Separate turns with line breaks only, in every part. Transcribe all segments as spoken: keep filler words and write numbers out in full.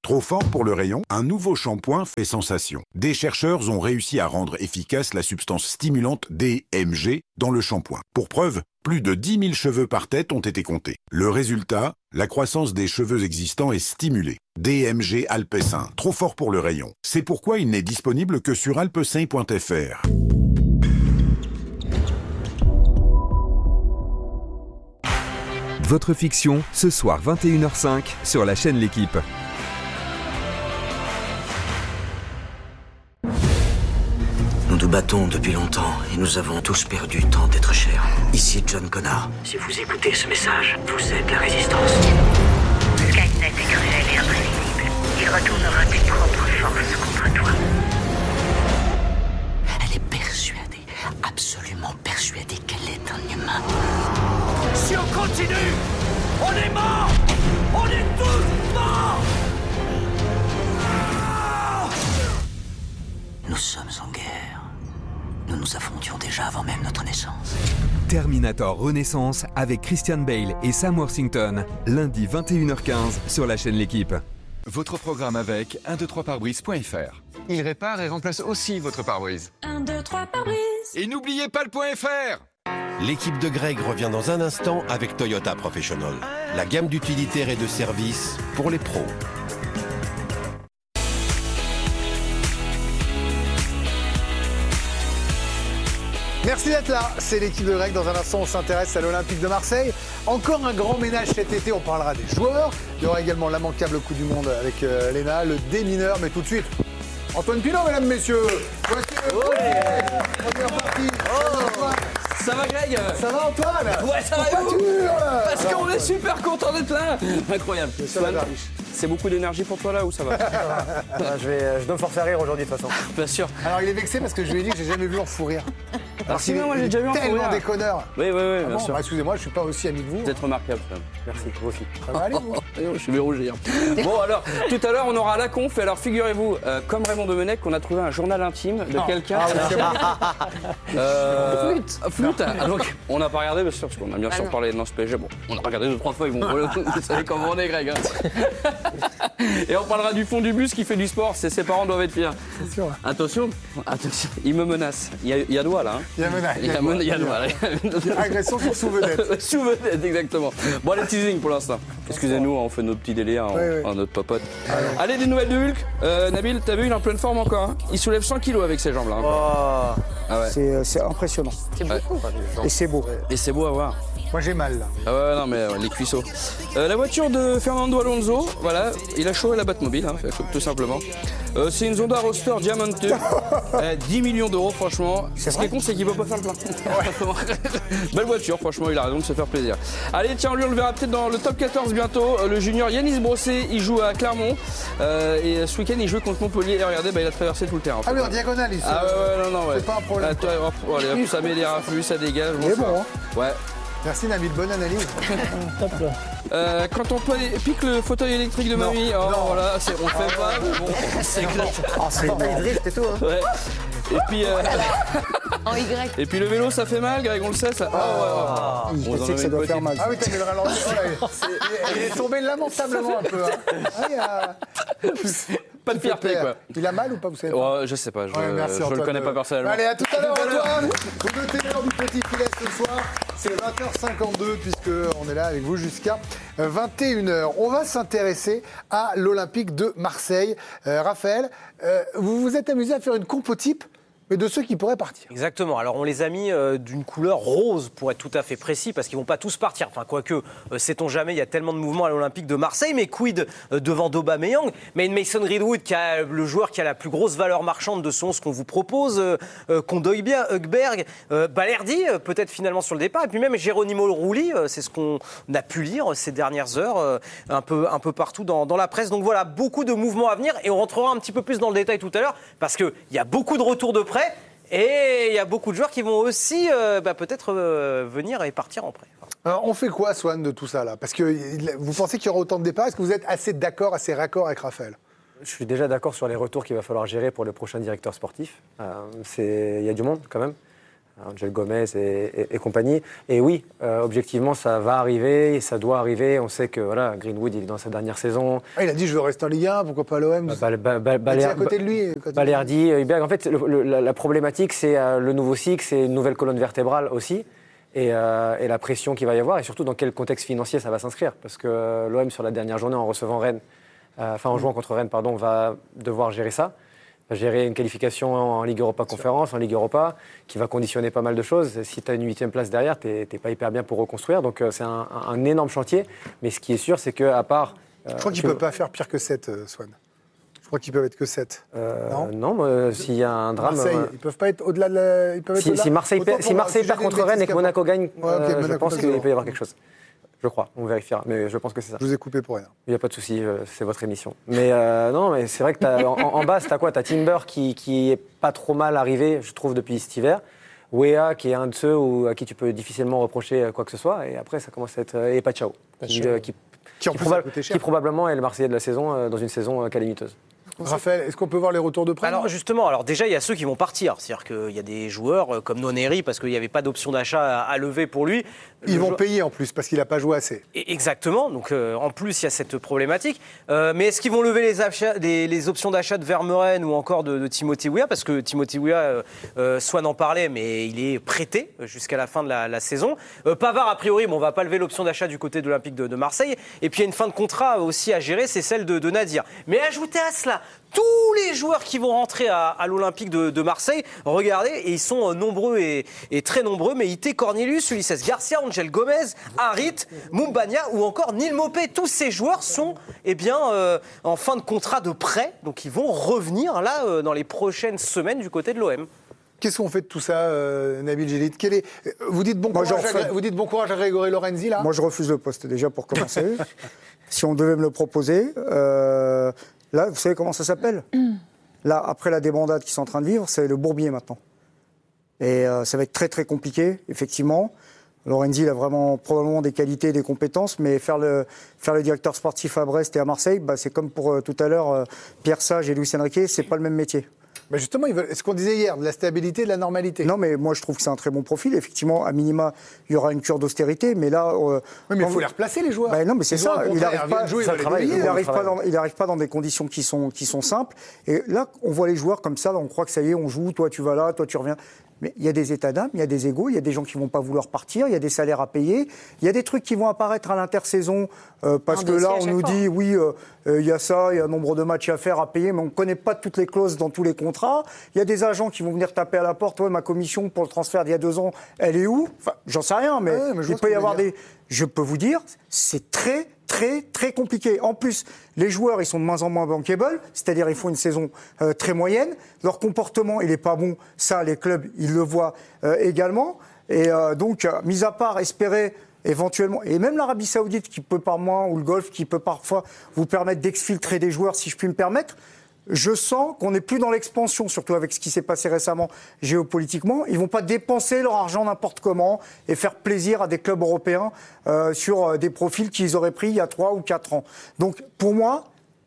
Trop fort pour le rayon, un nouveau shampoing fait sensation. Des chercheurs ont réussi à rendre efficace la substance stimulante D M G dans le shampoing. Pour preuve, plus de dix mille cheveux par tête ont été comptés. Le résultat, la croissance des cheveux existants est stimulée. D M G Alpecin, trop fort pour le rayon. C'est pourquoi il n'est disponible que sur alpecin point f r.
Votre fiction, ce soir vingt et une heures cinq sur la chaîne L'Équipe.
Nous nous battons depuis longtemps et nous avons tous perdu tant d'êtres chers. Ici John Connor. Si vous écoutez ce message, vous êtes la résistance.
Skynet est cruel et imprévisible. Il retournera tes propres forces contre toi.
Elle est persuadée, absolument persuadée qu'elle est un humain.
Si on continue, on est mort. On est tous morts.
Nous sommes en guerre. Nous nous affrontions déjà avant même notre naissance.
Terminator Renaissance avec Christian Bale et Sam Worthington, lundi vingt et une heures quinze sur la chaîne L'Équipe.
Votre programme avec un deux trois pare-brise point f r. Il répare et remplace aussi votre pare-brise.
un deux trois pare-brise.
Et n'oubliez pas le point F R.
L'équipe de Greg revient dans un instant avec Toyota Professional. La gamme d'utilitaires et de services pour les pros.
Merci d'être là, c'est l'équipe de Greg. Dans un instant, on s'intéresse à l'Olympique de Marseille. Encore un grand ménage cet été, on parlera des joueurs. Il y aura également l'immanquable Coupe du Monde avec euh, Léna, le démineur, mais tout de suite, Antoine Pinot, mesdames, messieurs. Voici le
ouais.
première partie.
Oh. Ça va Greg?
Ça va Antoine?
Ouais, ça va et vous? Parce qu'on est super content d'être là. Incroyable. C'est beaucoup d'énergie pour toi là ou ça va?
je, vais, je dois me forcer à rire aujourd'hui de toute façon.
Bien sûr.
Alors il est vexé parce que je lui ai dit que j'ai jamais vu en fou rire.
Alors si, moi j'ai déjà vu en fou rire.
Tellement déconneur.
Oui, oui, oui,
ah
bien
bon
sûr.
Bah, excusez-moi, je suis pas aussi ami que vous.
Vous êtes remarquable.
Merci, vous aussi.
Ça va aller, vous?
Je suis verrouillé. Bon alors, tout à l'heure on aura la conf. Et alors figurez-vous, euh, comme Raymond Domenech, qu'on a trouvé un journal intime de quelqu'un.
Ah,
euh, flûte. Flûte. Ah, donc on n'a pas regardé bien sûr parce qu'on a bien sûr parlé dans ce P S G. Bon, on a regardé deux trois fois. Ils vont. Vous savez comment on est, Greg. Hein. Et on parlera du fond du bus qui fait du sport. C'est ses parents doivent être fiers.
C'est sûr.
Attention, attention. Il me menace. Il y a, il y a doigt là. Hein.
Il y a menace.
Il y a, men- il y a doigt.
Agression sur sous-vedette.
Sous-vedette, exactement. Bon, allez, teasing pour l'instant. Excusez-nous, on fait nos petits délires, on,
oui, oui.
on notre popote. Alors. Allez, des nouvelles de Hulk. Euh, Nabil, t'as vu, il est en pleine forme encore. Hein. Il soulève cent kilos avec ses jambes là. Hein.
Oh.
Ah ouais.
c'est, c'est impressionnant.
C'est beaucoup.
Et c'est beau.
Et c'est beau à voir.
Moi j'ai mal là.
Ah ouais, non mais euh, les cuisseaux. Euh, la voiture de Fernando Alonso, voilà, il a chaud à la Batmobile, hein, tout simplement. Euh, c'est une Zonda Roadster Diamante, euh, dix millions d'euros franchement.
C'est
Ce qui est con, c'est qu'il peut pas faire le plein. Belle voiture, franchement, il a raison de se faire plaisir. Allez, tiens, lui on le verra peut-être dans le top quatorze bientôt. Euh, le junior Yanis Brossé, il joue à Clermont. Euh, et ce week-end, il jouait contre Montpellier. Et regardez, bah, il a traversé tout le terrain. En fait.
Ah oui, en diagonale ici.
Ah ouais, ouais, non, non, ouais.
C'est pas un problème.
Ah, toi, oh, allez, hop, ça met des rafus, ça dégage.
Il est bon, hein.
Ouais.
Merci Nabil, bonne analyse.
Top là.
Euh, quand on pique le fauteuil électrique de
Non,
mamie, oh,
non.
voilà, c'est, on fait pas, mais bon, c'est clair.
Oh, c'est il drift et tout. Hein.
Ouais. Et puis, euh,
En Y.
et puis le vélo, ça fait mal, Greg, on le sait, ça. Oh,
Oh,
ouais, ouais.
je sais que ça doit faire mal.
Ah oui, t'as mis le ralenti. Oh, là, il, il est tombé lamentablement un peu. Hein. Ah, il a...
Pas de fierté, quoi.
Il a mal ou pas, vous savez pas?
Oh, je sais pas, je,
Ouais, merci,
je le
Antoine.
connais pas personnellement.
Allez, à tout à l'heure, Antoine. Vous notez l'heure du petit filet ce soir. C'est vingt heures cinquante-deux, puisqu'on est là avec vous jusqu'à vingt et une heures. On va s'intéresser à l'Olympique de Marseille. Euh, Raphaël, euh, vous vous êtes amusé à faire une compo type, mais de ceux qui pourraient partir.
Exactement. Alors on les a mis euh, d'une couleur rose pour être tout à fait précis parce qu'ils vont pas tous partir. Enfin quoique, euh, sait-on jamais, il y a tellement de mouvements à l'Olympique de Marseille, mais quid euh, devant d'Aubameyang, mais une Mason Greenwood qui a le joueur qui a la plus grosse valeur marchande de ce onze qu'on vous propose, euh, euh, Kondogbia, Högberg, euh, Balerdi euh, peut-être finalement sur le départ, et puis même Geronimo Rulli, euh, c'est ce qu'on a pu lire ces dernières heures euh, un peu un peu partout dans, dans la presse. Donc voilà, beaucoup de mouvements à venir et on rentrera un petit peu plus dans le détail tout à l'heure parce que il y a beaucoup de retours de prêt. Et il y a beaucoup de joueurs qui vont aussi euh, bah, peut-être euh, venir et partir en prêt.
Alors, on fait quoi, Swan, de tout ça là? Parce que vous pensez qu'il y aura autant de départs? Est-ce que vous êtes assez d'accord, assez raccord avec Raphaël?
Je suis déjà d'accord sur les retours qu'il va falloir gérer pour le prochain directeur sportif. Euh, c'est... Il y a du monde quand même. Angel Gomez et, et, et compagnie. Et oui, euh, objectivement, ça va arriver, ça doit arriver. On sait que voilà, Greenwood, il est dans sa dernière saison.
Ah, il a dit je veux rester en Ligue un, pourquoi pas à l'O M.
Bah, bah, bah, bah,
il est à côté de lui.
Balerdi, Hülberg. En fait, le, le, la, la problématique, c'est euh, le nouveau cycle, c'est une nouvelle colonne vertébrale aussi. Et, euh, et la pression qu'il va y avoir, et surtout dans quel contexte financier ça va s'inscrire. Parce que euh, l'O M, sur la dernière journée, en recevant Rennes, euh, enfin en jouant contre Rennes, pardon, va devoir gérer ça. Va gérer une qualification en Ligue Europa Conférence, en Ligue Europa, qui va conditionner pas mal de choses. Si tu as une huitième place derrière, tu n'es pas hyper bien pour reconstruire. Donc euh, c'est un, un, un énorme chantier. Mais ce qui est sûr, c'est qu'à part...
Euh, Je crois qu'ils ne peuvent pas faire pire que sept, euh, Swan. Je crois qu'ils peuvent être que sept.
Euh, non, non euh, s'il y a un drame...
Marseille, euh, ils ne peuvent pas être au-delà de la... Ils peuvent être
si, si Marseille, per, si Marseille perd contre Rennes et que Monaco gagne, ouais, okay, euh, Monaco, je pense qu'il peut y avoir quelque chose. Je crois, on vérifiera, mais je pense que c'est ça.
Je vous ai coupé pour rien.
Il n'y a pas de souci, euh, c'est votre émission. Mais euh, non, mais c'est vrai que t'as, en, en bas, t'as quoi? T'as Timber qui, qui est pas trop mal arrivé, je trouve, depuis cet hiver. Wea qui est un de ceux où, à qui tu peux difficilement reprocher quoi que ce soit. Et après, ça commence à être... Et Pachao, qui, euh, qui, qui, qui, proba- qui probablement est le Marseillais de la saison euh, dans une saison euh, calamiteuse.
Raphaël, est-ce qu'on peut voir les retours de prêt?
Alors justement, alors déjà il y a ceux qui vont partir, c'est-à-dire qu'il y a des joueurs comme Noneri parce qu'il n'y avait pas d'option d'achat à, à lever pour lui.
Ils vont payer en plus parce qu'il n'a pas joué assez.
Et exactement, donc euh, en plus il y a cette problématique. Euh, mais est-ce qu'ils vont lever les, achats, les, les options d'achat de Vermeuren ou encore de, de Timothy Weah? Parce que Timothy Weah, euh, euh, Swan en parlait, mais il est prêté jusqu'à la fin de la, la saison. Euh, Pavard, a priori, bon, on ne va pas lever l'option d'achat du côté de l'Olympique de, de Marseille. Et puis il y a une fin de contrat aussi à gérer, c'est celle de, de Nadir. Mais ajoutez à cela tous les joueurs qui vont rentrer à, à l'Olympique de, de Marseille, regardez, et ils sont nombreux et, et très nombreux, mais Ité, Cornelius, Ulises Garcia, Angel Gomez, Harit, Mumbagna ou encore Neil Maupay. Tous ces joueurs sont eh bien, euh, en fin de contrat de prêt, donc ils vont revenir là euh, dans les prochaines semaines du côté de l'O M.
Qu'est-ce qu'on fait de tout ça, euh, Nabil Djellit? Quel est... vous, dites bon Moi, courage à... vous dites bon courage à Grégory Lorenzi, là?
Moi, je refuse le poste, déjà, pour commencer. Si on devait me le proposer... Euh... Là, vous savez comment ça s'appelle? Là, après la débandade qu'ils sont en train de vivre, c'est le bourbier maintenant. Et euh, ça va être très très compliqué, effectivement. Lorenzi, il a vraiment probablement des qualités et des compétences, mais faire le, faire le directeur sportif à Brest et à Marseille, bah, c'est comme pour euh, tout à l'heure, euh, Pierre Sage et Luis Enrique, c'est pas le même métier.
Mais justement, ce qu'on disait hier, de la stabilité, de la normalité.
Non, mais moi, je trouve que c'est un très bon profil. Effectivement, à minima, il y aura une cure d'austérité, mais là... Euh,
oui, mais il faut les replacer, les joueurs.
Bah, non, mais c'est ça. Il n'arrive pas,
jouer,
il n'arrive pas, dans, il arrive pas dans des conditions qui sont, qui sont simples. Et là, on voit les joueurs comme ça, là, on croit que ça y est, on joue, toi tu vas là, toi tu reviens. Mais il y a des états d'âme, il y a des égos, il y a des gens qui ne vont pas vouloir partir, il y a des salaires à payer, il y a des trucs qui vont apparaître à l'intersaison, euh, parce que là, on nous fois. dit, oui, euh, euh, il y a ça, il y a un nombre de matchs à faire, à payer, mais on ne connaît pas toutes les clauses dans tous les contrats. Il y a des agents qui vont venir taper à la porte, ouais, ma commission pour le transfert d'il y a deux ans, elle est où? Enfin, j'en sais rien, mais, ouais, mais il peut y avoir des... Je peux vous dire, c'est très... très, très compliqué. En plus, les joueurs, ils sont de moins en moins bankable, c'est-à-dire ils font une saison euh, très moyenne. Leur comportement, il n'est pas bon. Ça, les clubs, ils le voient euh, également. Et euh, donc, euh, mis à part espérer éventuellement, et même l'Arabie Saoudite qui peut par mois, ou le Golfe qui peut parfois vous permettre d'exfiltrer des joueurs, si je puis me permettre, je sens qu'on n'est plus dans l'expansion, surtout avec ce qui s'est passé récemment géopolitiquement. Ils ne vont pas dépenser leur argent n'importe comment et faire plaisir à des clubs européens euh, sur des profils qu'ils auraient pris il y a trois ou quatre ans. Donc, pour moi,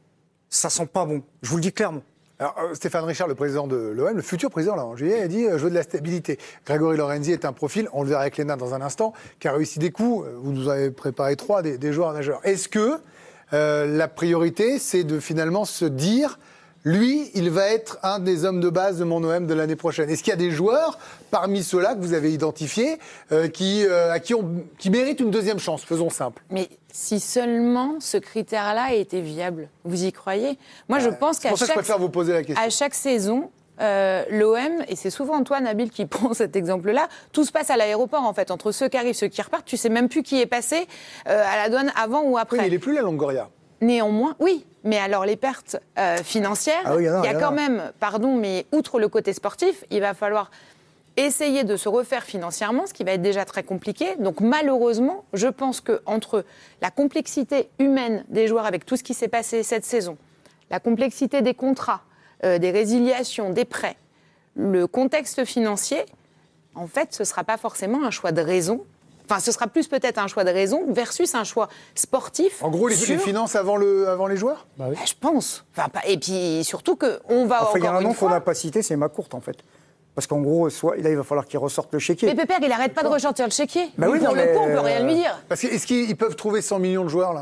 ça sent pas bon. Je vous le dis clairement.
Alors, euh, Stéphane Richard, le président de l'O M, le futur président là, en juillet, a dit euh, « je veux de la stabilité ». Grégory Lorenzi est un profil, on le verra avec Léna dans un instant, qui a réussi des coups. Vous nous avez préparé trois, des, des joueurs nageurs. Est-ce que euh, la priorité, c'est de finalement se dire... Lui, il va être un des hommes de base de mon O M de l'année prochaine. Est-ce qu'il y a des joueurs, parmi ceux-là que vous avez identifiés, euh, qui, euh, à qui, on, qui méritent une deuxième chance? Faisons simple.
Mais si seulement ce critère-là était viable, vous y croyez? Moi, je pense qu'à chaque,
je vous poser la question.
à chaque saison, euh, l'O M, et c'est souvent Antoine Nabil qui prend cet exemple-là, tout se passe à l'aéroport, en fait. Entre ceux qui arrivent, ceux qui repartent, tu sais même plus qui est passé euh, à la douane avant ou après.
Oui, mais il n'est plus là, Longoria.
Néanmoins, oui, mais alors les pertes euh, financières, ah oui, il y, a, y a quand même, pardon, mais outre le côté sportif, il va falloir essayer de se refaire financièrement, ce qui va être déjà très compliqué. Donc malheureusement, je pense qu'entre la complexité humaine des joueurs avec tout ce qui s'est passé cette saison, la complexité des contrats, euh, des résiliations, des prêts, le contexte financier, en fait, ce ne sera pas forcément un choix de raison. Enfin, ce sera plus peut-être un choix de raison versus un choix sportif.
En gros, les, sur... les finances avant, le, avant les joueurs
bah oui. bah, Je pense. Enfin, et puis surtout qu'on va
enfin,
encore
il y a un
une
nom
fois...
qu'on n'a pas cité, c'est McCourt en fait. Parce qu'en gros, soit, là, il va falloir qu'il ressorte le chéquier.
Mais Pépère, il n'arrête pas de ressortir le chéquier.
Bah oui,
pour
non,
le
mais...
coup, on peut rien lui dire.
Parce que, est-ce qu'ils peuvent trouver cent millions de joueurs, là?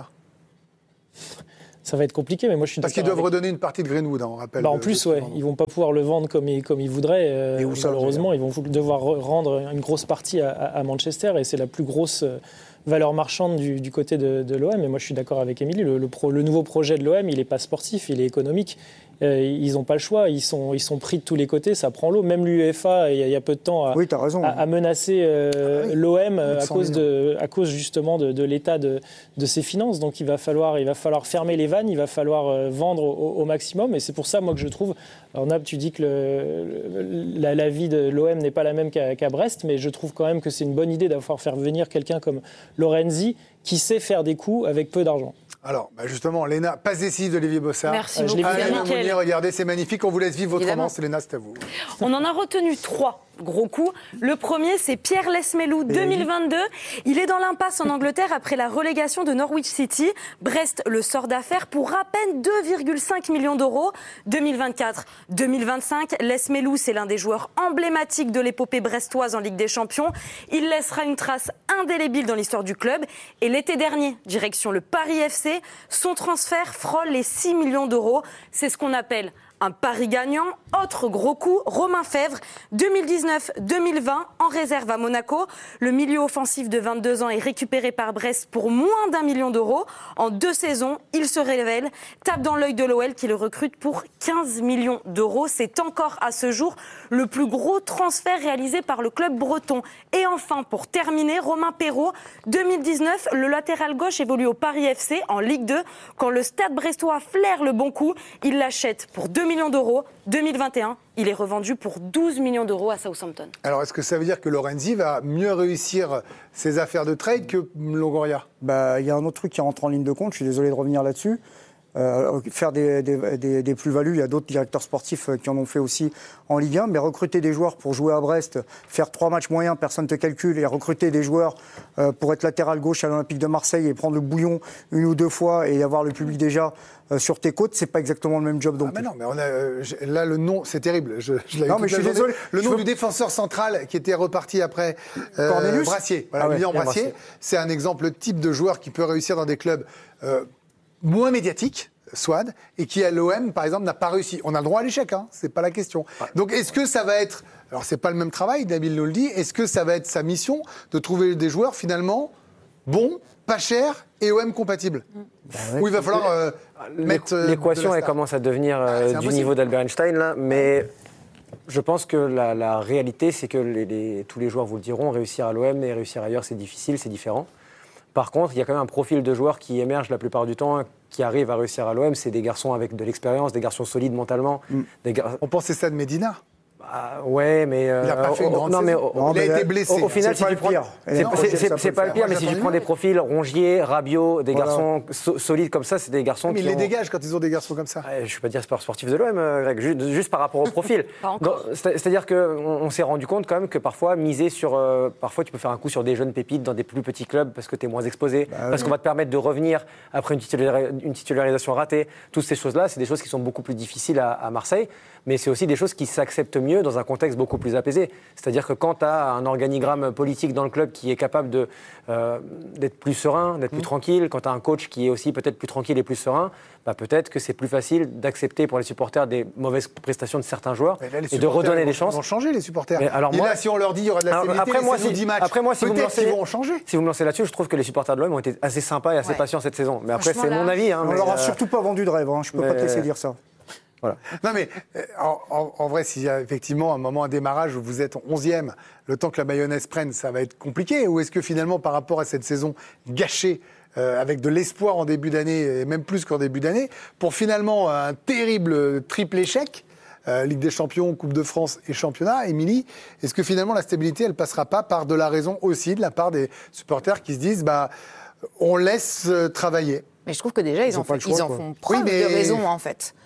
Ça va être compliqué, mais moi je suis
Parce qu'ils doivent avec... redonner une partie de Greenwood, hein, on rappelle.
Bah en plus, ouais, ils vont pas pouvoir le vendre comme ils, comme ils voudraient. Euh, et où ça, malheureusement, ils vont devoir rendre une grosse partie à, à Manchester, et c'est la plus grosse valeur marchande du, du côté de, de l'O M. Et moi, je suis d'accord avec Émilie. Le, le, pro, le nouveau projet de l'O M, il n'est pas sportif, il est économique. Euh, ils n'ont pas le choix. Ils sont, ils sont pris de tous les côtés. Ça prend l'eau. Même l'UEFA, il y, y a peu de temps, a,
oui, t'as raison,
a,
hein.
a menacé euh,
ah oui,
l'O M à cause, de, à cause justement de, de l'état de, de ses finances. Donc, il va falloir, il va falloir fermer les vannes. Il va falloir euh, vendre au, au maximum. Et c'est pour ça, moi, que je trouve. Alors, Nab, tu dis que le, le, la, la vie de l'O M n'est pas la même qu'à, qu'à Brest, mais je trouve quand même que c'est une bonne idée d'avoir faire venir quelqu'un comme Lorenzi qui sait faire des coups avec peu d'argent.
Alors, bah justement, Léna, passe décisive d'Olivier Bossard.
Merci beaucoup.
Alain Monnier, regardez, c'est magnifique. On vous laisse vivre votre
Évidemment.
romance. Léna, c'est à vous.
On en a retenu trois gros coups. Le premier, c'est Pierre Lesmelou, deux mille vingt-deux. Il est dans l'impasse en Angleterre après la relégation de Norwich City. Brest le sort d'affaire pour à peine deux virgule cinq millions d'euros. deux mille vingt-quatre deux mille vingt-cinq, Lesmelou, c'est l'un des joueurs emblématiques de l'épopée brestoise en Ligue des Champions. Il laissera une trace indélébile dans l'histoire du club. Et l'été dernier, direction le Paris F C, son transfert frôle les six millions d'euros. C'est ce qu'on appelle un pari gagnant. Autre gros coup, Romain Fèvre, deux mille dix-neuf deux mille vingt, en réserve à Monaco. Le milieu offensif de vingt-deux ans est récupéré par Brest pour moins d'un million d'euros. En deux saisons, il se révèle, tape dans l'œil de l'O L qui le recrute pour quinze millions d'euros. C'est encore à ce jour le plus gros transfert réalisé par le club breton. Et enfin, pour terminer, Romain Perraud, deux mille dix-neuf, le latéral gauche évolue au Paris F C en Ligue deux. Quand le Stade brestois flaire le bon coup, il l'achète pour deux millions d'euros. deux mille vingt et un, il est revendu pour douze millions d'euros à Southampton.
Alors, est-ce que ça veut dire que Lorenzi va mieux réussir ses affaires de trade que Longoria?
Bah, il y a un autre truc qui rentre en ligne de compte, je suis désolé de revenir là-dessus. Euh, faire des, des, des, des plus-values, il y a d'autres directeurs sportifs qui en ont fait aussi en Ligue un, mais recruter des joueurs pour jouer à Brest, faire trois matchs moyens, personne ne te calcule, et recruter des joueurs euh, pour être latéral gauche à l'Olympique de Marseille et prendre le bouillon une ou deux fois et avoir le public déjà euh, sur tes côtes, c'est pas exactement le même job. Donc
ah mais non, mais on a, euh, là le nom, c'est terrible. Je, je l'avais
non, mais je suis désolé.
Le nom
je
du
veux...
défenseur central qui était reparti après euh, Brassier. Voilà,
ah ouais,
William Brassier, Brassier. C'est un exemple type de joueur qui peut réussir dans des clubs euh, moins médiatiques. Swad, et qui à l'O M, par exemple, n'a pas réussi. On a le droit à l'échec, hein, c'est pas la question. Ouais. Donc est-ce que ça va être, alors c'est pas le même travail, Nabil nous le dit, est-ce que ça va être sa mission de trouver des joueurs finalement bons, pas chers et O M compatibles
bah ouais,
où il va falloir euh, mettre... Euh,
l'équation, elle commence à devenir euh, ah, du niveau d'Albert Einstein, là, mais je pense que la, la réalité, c'est que les, les, tous les joueurs vous le diront, réussir à l'O M et réussir ailleurs, c'est difficile, c'est différent. Par contre, il y a quand même un profil de joueurs qui émerge la plupart du temps, qui arrivent à réussir à l'O M. C'est des garçons avec de l'expérience, des garçons solides mentalement. Mm. Des gar...
On pensait ça de Medina.
Bah, ouais, mais euh,
il n'a pas fait une grande
non, mais,
saison. Non, il a été blessé.
Au, au final,
c'est pas, si
prends... c'est, c'est pas le pire, mais si tu prends des profils Rongier, Rabiot, des voilà. garçons so- solides comme ça, c'est des garçons
mais
qui
ils
ont...
les dégagent quand ils ont des garçons comme ça.
Ouais, je ne suis pas dire sportif de l'O M, Greg, juste, juste par rapport au profil.
Pas encore.
Donc, c'est-à-dire qu'on on s'est rendu compte quand même que parfois, miser sur... Euh, parfois, tu peux faire un coup sur des jeunes pépites dans des plus petits clubs parce que tu es moins exposé, bah, parce oui. qu'on va te permettre de revenir après une, titularis- une titularisation ratée. Toutes ces choses-là, c'est des choses qui sont beaucoup plus difficiles à, à Marseille, mais c'est aussi des choses qui s'acceptent mieux dans un contexte beaucoup plus apaisé. C'est-à-dire que quand tu as un organigramme politique dans le club qui est capable de, euh, d'être plus serein, d'être mmh. plus tranquille, quand tu as un coach qui est aussi peut-être plus tranquille et plus serein, bah peut-être que c'est plus facile d'accepter pour les supporters des mauvaises prestations de certains joueurs là, et de redonner
vont,
des chances.
Ils vont changer les supporters.
Mais alors
et
moi,
là, si on leur dit il y aura de la stabilité,
après moi, si,
dix matchs,
après moi, si vous me lancez,
ils vont changer.
Si vous me lancez là-dessus, je trouve que les supporters de l'O M ont été assez sympas et assez ouais. patients cette saison. Mais après, c'est là, mon avis. Hein,
on
mais
leur a
euh...
surtout pas vendu de rêve. Hein, je peux mais... pas te laisser dire ça.
Voilà.
Non mais en, en, en vrai, s'il y a effectivement un moment, un démarrage où vous êtes onzième, le temps que la mayonnaise prenne, ça va être compliqué. Ou est-ce que finalement, par rapport à cette saison gâchée, euh, avec de l'espoir en début d'année, et même plus qu'en début d'année, pour finalement un terrible triple échec, euh, Ligue des Champions, Coupe de France et Championnat, Émilie, est-ce que finalement la stabilité, elle passera pas par de la raison aussi de la part des supporters qui se disent, bah, on laisse euh, travailler?
Mais je trouve que déjà, ils, ils, en, fait, choix, ils en font preuve
oui, mais...
de raison, en fait.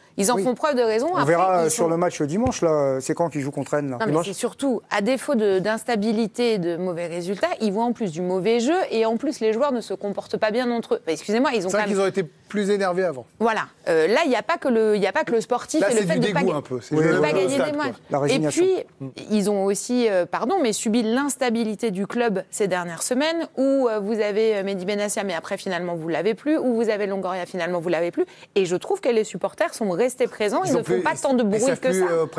Ils en
Oui.
font preuve de raison.
On
Après,
verra
ils
sur
sont-
le match dimanche, là. C'est quand qu'ils jouent contre Rennes, là
Non, mais c'est surtout, à défaut de- d'instabilité et de mauvais résultats, ils voient en plus du mauvais jeu et en plus les joueurs ne se comportent pas bien entre eux. Bah, excusez-moi, ils ont
C'est vrai
quand même...
qu'ils ont été plus énervés avant.
Voilà. Euh, là, il n'y a pas que le, il y a pas que le sportif
Là,
et le
c'est
fait
du
de pas,
dégoût
ga-
un peu. C'est
de
jouer
pas
au
gagner
stade,
des
quoi.
matchs.
La
Et
résignation.
puis, ils ont aussi, euh, pardon, mais subi l'instabilité du club ces dernières semaines où euh, vous avez euh, Mehdi Benassia, mais après finalement vous l'avez plus, où vous avez Longoria, finalement vous l'avez plus. Et je trouve que les supporters sont restés présents. Ils,
Ils ont
ne font
plus-
pas tant de
ils
bruit
savent
que
plus,
ça.
euh,